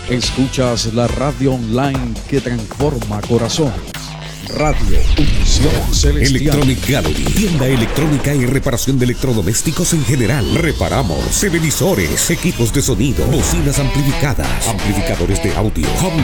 Escuchas la radio online que transforma corazones. Radio Unción Celestial. Electronic Gallery, tienda electrónica y reparación de electrodomésticos en general. Reparamos televisores, equipos de sonido, bocinas amplificadas, amplificadores de audio, home